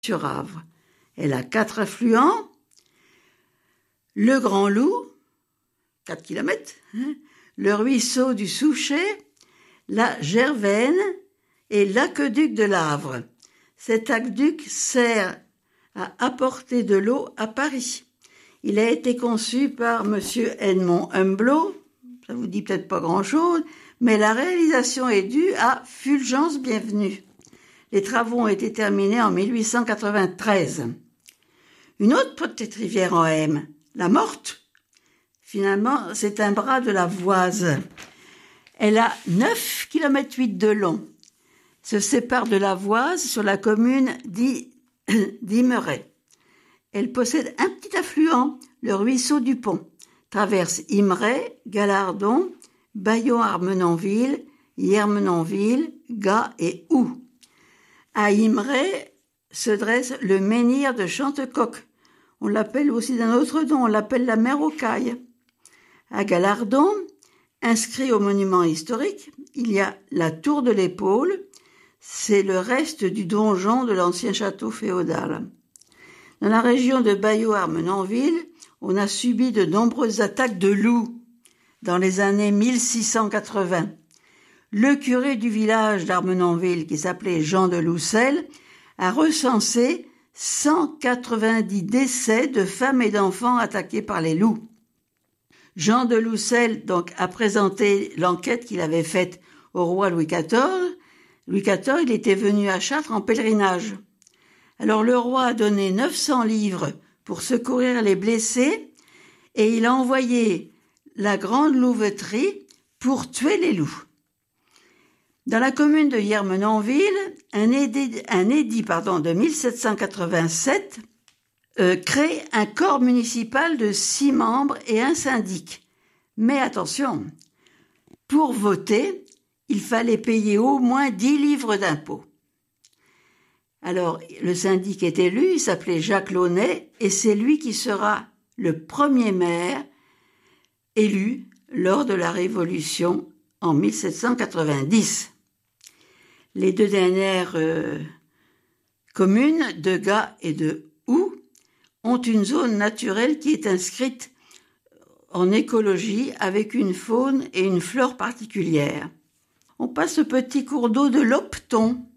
sur Avre. Elle a 4 affluents. Le Grand Loup, 4 kilomètres, le ruisseau du Souchet, la Gervaine et l'aqueduc de l'Avre. Cet aqueduc sert à apporter de l'eau à Paris. Il a été conçu par M. Edmond Humblot, ça vous dit peut-être pas grand-chose, mais la réalisation est due à Fulgence Bienvenue. Les travaux ont été terminés en 1893. Une autre petite rivière en M, la Morte, finalement, c'est un bras de la Voise. Elle a 9,8 km de long. Se sépare de la Voise sur la commune d'Imeret. Elle possède un petit affluent, le ruisseau du Pont. Traverse Imeret, Galardon, Bayon-Armenonville, Yermenonville, Gats et Houx. À Imeret se dresse le menhir de Chantecoq. On l'appelle aussi d'un autre nom, on l'appelle la mer aux Cailles. À Galardon, inscrit au monument historique, il y a la tour de l'Épaule. C'est le reste du donjon de l'ancien château féodal. Dans la région de Bayon-Armenonville, on a subi de nombreuses attaques de loups dans les années 1680. Le curé du village d'Armenonville, qui s'appelait Jean de Loussel, a recensé 190 décès de femmes et d'enfants attaqués par les loups. Jean de Loussel donc a présenté l'enquête qu'il avait faite au roi Louis XIV. Louis XIV, il était venu à Chartres en pèlerinage. Alors le roi a donné 900 livres pour secourir les blessés et il a envoyé la grande louveterie pour tuer les loups. Dans la commune de Yermenonville, un édit de 1787 crée un corps municipal de 6 membres et un syndic. Mais attention, pour voter, il fallait payer au moins 10 livres d'impôts. Alors, le syndic est élu, il s'appelait Jacques Launay, et c'est lui qui sera le premier maire élu lors de la Révolution en 1790. Les 2 dernières communes de Gats et de Houx ont une zone naturelle qui est inscrite en écologie avec une faune et une flore particulières. On passe au petit cours d'eau de l'Opton.